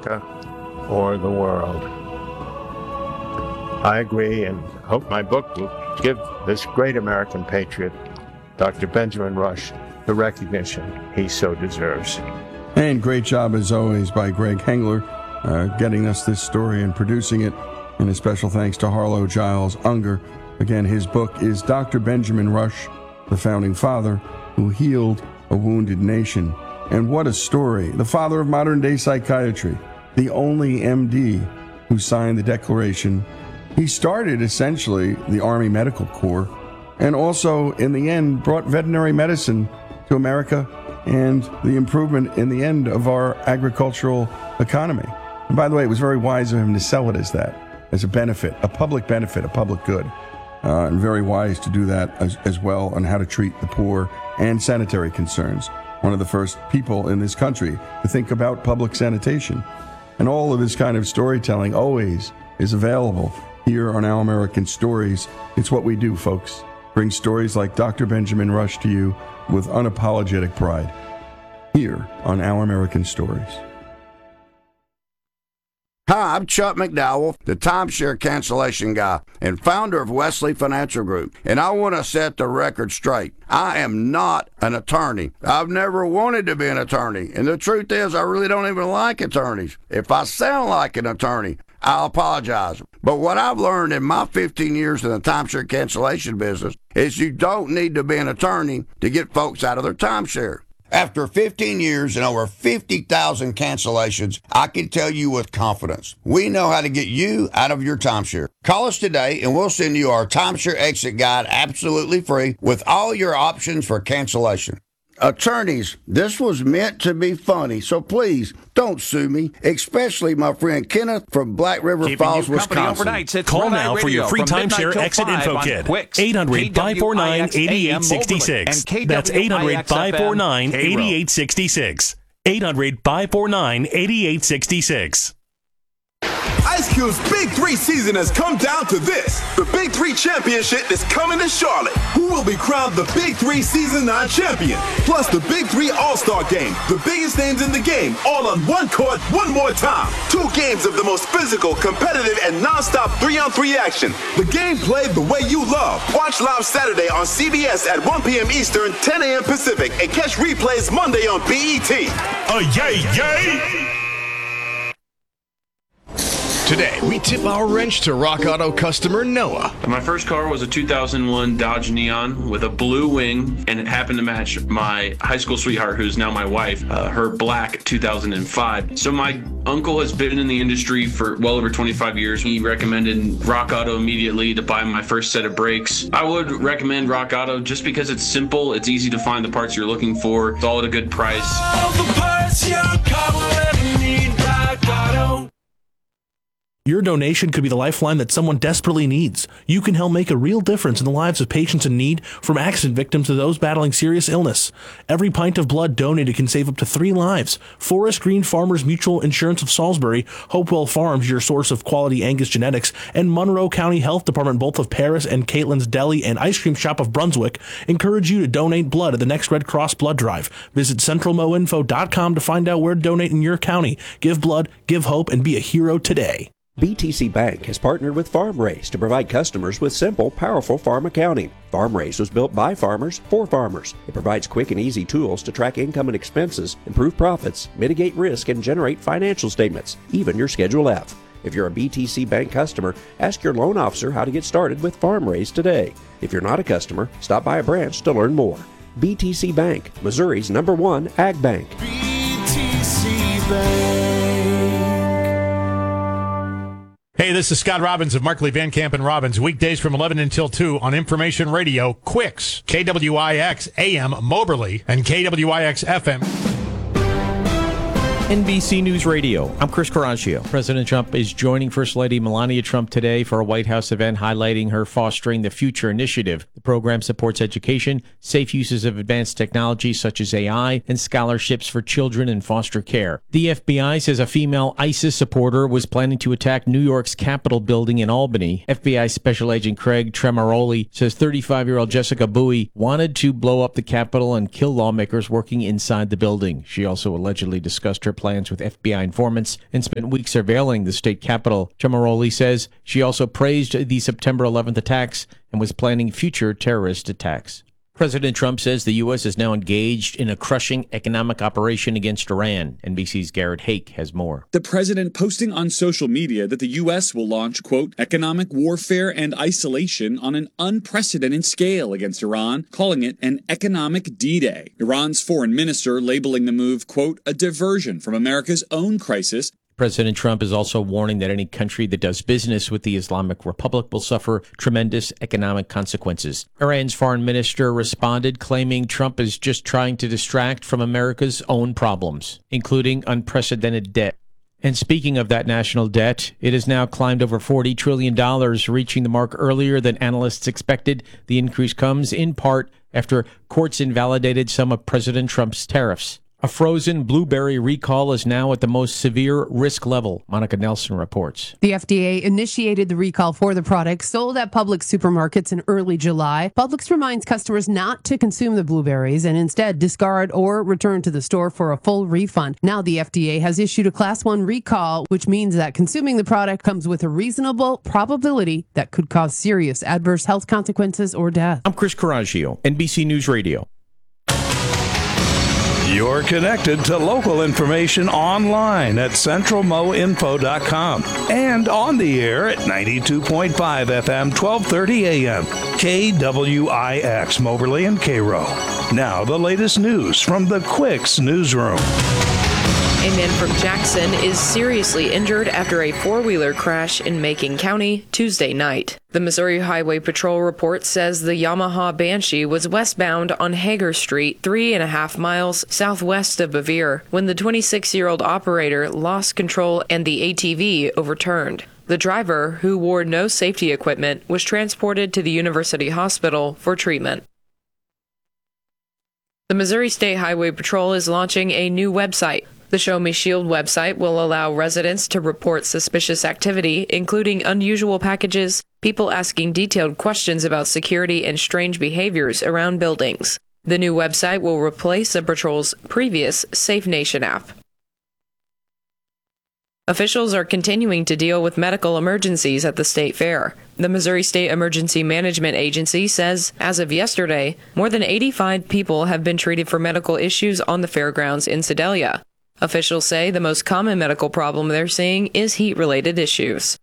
America or the world. I agree and hope my book will give this great American patriot, Dr. Benjamin Rush, the recognition he so deserves. And great job, as always, by Greg Hengler, getting us this story and producing it. And a special thanks to Harlow Giles Unger. Again, his book is Dr. Benjamin Rush, the Founding Father Who Healed a Wounded Nation. And what a story. The father of modern-day psychiatry, the only MD who signed the Declaration. He started, essentially, the Army Medical Corps, and also, in the end, brought veterinary medicine to America and the improvement in the end of our agricultural economy. And by the way, it was very wise of him to sell it as that, as a benefit, a public good. And very wise to do that as well on how to treat the poor and sanitary concerns. One of the first people in this country to think about public sanitation. And all of this kind of storytelling always is available here on Our American Stories. It's what we do, folks. Bring stories like Dr. Benjamin Rush to you with unapologetic pride here on Our American Stories. Hi, I'm Chuck McDowell, the timeshare cancellation guy and founder of Wesley Financial Group, and I want to set the record straight. I am not an attorney. I've never wanted to be an attorney, and the truth is I really don't even like attorneys. If I sound like an attorney, I'll apologize. But what I've learned in my 15 years in the timeshare cancellation business is you don't need to be an attorney to get folks out of their timeshare. After 15 years and over 50,000 cancellations, I can tell you with confidence, we know how to get you out of your timeshare. Call us today and we'll send you our timeshare exit guide absolutely free with all your options for cancellation. Attorneys, this was meant to be funny, so please don't sue me, especially my friend Kenneth from Black River Falls, Wisconsin. Call now for your free timeshare exit info kit. 800-549-8866. That's 800-549-8866. 800-549-8866. Ice Cube's Big 3 season has come down to this. The Big 3 Championship is coming to Charlotte. Who will be crowned the Big 3 Season 9 champion? Plus the Big 3 All-Star Game. The biggest names in the game, all on one court, one more time. 2 games of the most physical, competitive, and non-stop 3-on-3 action. The game played the way you love. Watch live Saturday on CBS at 1 p.m. Eastern, 10 a.m. Pacific, and catch replays Monday on BET. Yay! Today, we tip our wrench to Rock Auto customer Noah. My first car was a 2001 Dodge Neon with a blue wing, and it happened to match my high school sweetheart, who's now my wife, her black 2005. So my uncle has been in the industry for well over 25 years. He recommended Rock Auto immediately to buy my first set of brakes. I would recommend Rock Auto just because it's simple, it's easy to find the parts you're looking for, it's all at a good price. All the parts your car will ever need, Rock Auto. Your donation could be the lifeline that someone desperately needs. You can help make a real difference in the lives of patients in need, from accident victims to those battling serious illness. Every pint of blood donated can save up to 3 lives. Forest Green Farmers Mutual Insurance of Salisbury, Hopewell Farms, your source of quality Angus genetics, and Monroe County Health Department, both of Paris, and Caitlin's Deli and Ice Cream Shop of Brunswick, encourage you to donate blood at the next Red Cross blood drive. Visit centralmoinfo.com to find out where to donate in your county. Give blood, give hope, and be a hero today. BTC Bank has partnered with FarmRaise to provide customers with simple, powerful farm accounting. FarmRaise was built by farmers for farmers. It provides quick and easy tools to track income and expenses, improve profits, mitigate risk, and generate financial statements, even your Schedule F. If you're a BTC Bank customer, ask your loan officer how to get started with FarmRaise today. If you're not a customer, stop by a branch to learn more. BTC Bank, Missouri's #1 ag bank. BTC Bank. Hey, this is Scott Robbins of Markley, Van Camp, and Robbins, weekdays from 11 until 2 on Information Radio, Quicks, KWIX AM Moberly, and KWIX FM. NBC News Radio. I'm Chris Caraccio. President Trump is joining First Lady Melania Trump today for a White House event highlighting her Fostering the Future initiative. The program supports education, safe uses of advanced technology such as AI, and scholarships for children in foster care. The FBI says a female ISIS supporter was planning to attack New York's Capitol building in Albany. FBI Special Agent Craig Tremaroli says 35-year-old Jessica Bowie wanted to blow up the Capitol and kill lawmakers working inside the building. She also allegedly discussed her plans with FBI informants and spent weeks surveilling the state capitol. Giammaroli says she also praised the September 11th attacks and was planning future terrorist attacks. President Trump says the U.S. is now engaged in a crushing economic operation against Iran. NBC's Garrett Hake has more. The president posting on social media that the U.S. will launch, quote, economic warfare and isolation on an unprecedented scale against Iran, calling it an economic D-Day. Iran's foreign minister labeling the move, quote, a diversion from America's own crisis. President Trump is also warning that any country that does business with the Islamic Republic will suffer tremendous economic consequences. Iran's foreign minister responded, claiming Trump is just trying to distract from America's own problems, including unprecedented debt. And speaking of that national debt, it has now climbed over $40 trillion, reaching the mark earlier than analysts expected. The increase comes in part after courts invalidated some of President Trump's tariffs. A frozen blueberry recall is now at the most severe risk level, Monica Nelson reports. The FDA initiated the recall for the product sold at Publix supermarkets in early July. Publix reminds customers not to consume the blueberries and instead discard or return to the store for a full refund. Now the FDA has issued a Class 1 recall, which means that consuming the product comes with a reasonable probability that could cause serious adverse health consequences or death. I'm Chris Coraggio, NBC News Radio. You're connected to local information online at centralmoinfo.com and on the air at 92.5 FM, 1230 AM, KWIX, Moberly and Cairo. Now the latest news from the Quicks Newsroom. A man from Jackson is seriously injured after a four-wheeler crash in Macon County Tuesday night. The Missouri Highway Patrol report says the Yamaha Banshee was westbound on Hager Street, 3.5 miles southwest of Bevier, when the 26-year-old operator lost control and the ATV overturned. The driver, who wore no safety equipment, was transported to the University Hospital for treatment. The Missouri State Highway Patrol is launching a new website. The Show Me Shield website will allow residents to report suspicious activity, including unusual packages, people asking detailed questions about security, and strange behaviors around buildings. The new website will replace the patrol's previous Safe Nation app. Officials are continuing to deal with medical emergencies at the state fair. The Missouri State Emergency Management Agency says, as of yesterday, more than 85 people have been treated for medical issues on the fairgrounds in Sedalia. Officials say the most common medical problem they're seeing is heat-related issues.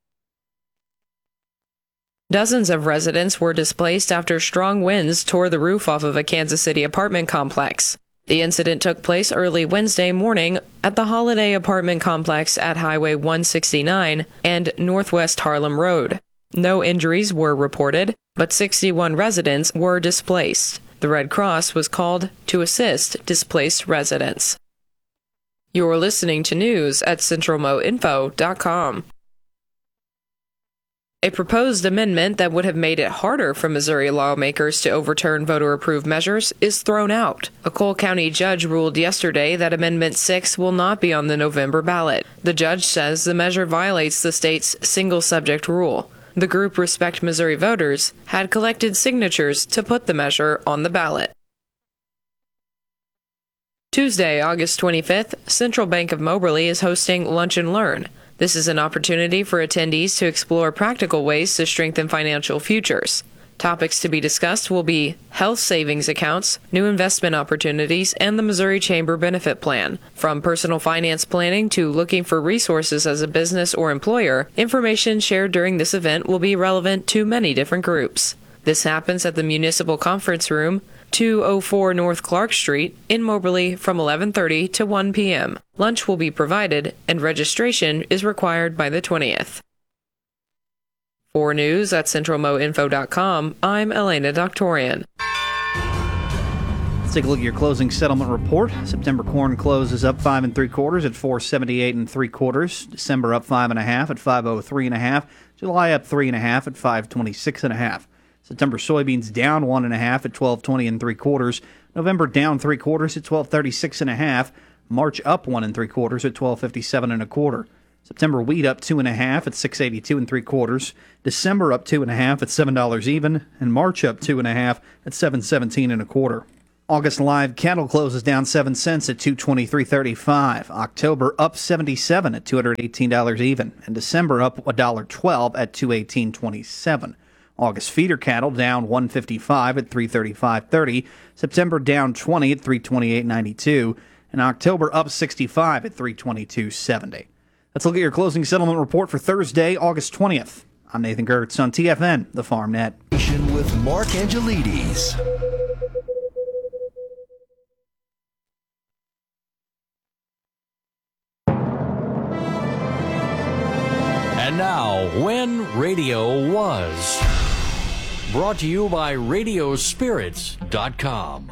Dozens of residents were displaced after strong winds tore the roof off of a Kansas City apartment complex. The incident took place early Wednesday morning at the Holiday apartment complex at Highway 169 and Northwest Harlem Road. No injuries were reported, but 61 residents were displaced. The Red Cross was called to assist displaced residents. You're listening to news at centralmoinfo.com. A proposed amendment that would have made it harder for Missouri lawmakers to overturn voter-approved measures is thrown out. A Cole County judge ruled yesterday that Amendment 6 will not be on the November ballot. The judge says the measure violates the state's single-subject rule. The group Respect Missouri Voters had collected signatures to put the measure on the ballot. Tuesday, August 25th, Central Bank of Moberly is hosting Lunch and Learn. This is an opportunity for attendees to explore practical ways to strengthen financial futures. Topics to be discussed will be health savings accounts, new investment opportunities, and the Missouri Chamber Benefit Plan. From personal finance planning to looking for resources as a business or employer, information shared during this event will be relevant to many different groups. This happens at the Municipal Conference Room, 204 North Clark Street in Moberly from 11:30 to 1 p.m. Lunch will be provided, and registration is required by the 20th. For news at centralmoinfo.com, I'm Elena Doctorian. Let's take a look at your closing settlement report. September corn closes up 5 3/4 at 478 3/4. December up 5 1/2 at 503 1/2. July up 3 1/2 at 526 1/2. September soybeans down 1 1/2 at 1220 3/4. November down 3/4 at 1236 1/2. March up 1 3/4 at 1257 1/4. September wheat up 2 1/2 at 682 3/4. December up 2 1/2 at $7 even, and March up 2 1/2 at 717 1/4. August live cattle closes down 7 cents at $223.35. October up 77 at $218 even. And December up $1.12 at $218.27. August feeder cattle down $155 at $335.30. September down 20 at $328.92. And October up 65 at $322.70. Let's look at your closing settlement report for Thursday, August 20th. I'm Nathan Gertz on TFN, the Farm Net. With Mark Angelides. And now, When Radio Was. Brought to you by Radiospirits.com.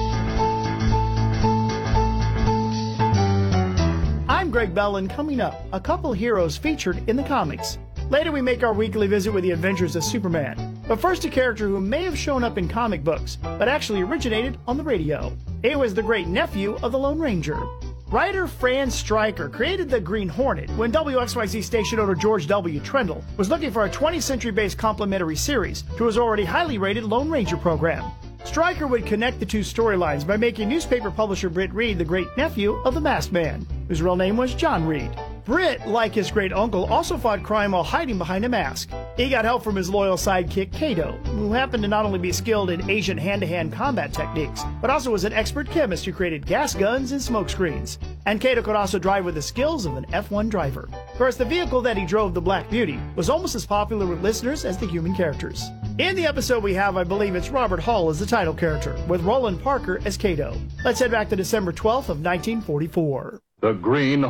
I'm Greg Bell, and coming up, a couple heroes featured in the comics. Later, we make our weekly visit with the adventures of Superman. But first, a character who may have shown up in comic books, but actually originated on the radio. It was the great nephew of the Lone Ranger. Writer Fran Stryker created the Green Hornet when WXYZ station owner George W. Trendle was looking for a 20th century-based complementary series to his already highly rated Lone Ranger program. Stryker would connect the two storylines by making newspaper publisher Britt Reed the great nephew of the Masked Man, whose real name was John Reed. Britt, like his great uncle, also fought crime while hiding behind a mask. He got help from his loyal sidekick Kato, who happened to not only be skilled in Asian hand-to-hand combat techniques, but also was an expert chemist who created gas guns and smoke screens. And Kato could also drive with the skills of an F1 driver. Of course, the vehicle that he drove, the Black Beauty, was almost as popular with listeners as the human characters. In the episode we have, I believe it's Robert Hall as the title character, with Roland Parker as Kato. Let's head back to December 12th of 1944. The Green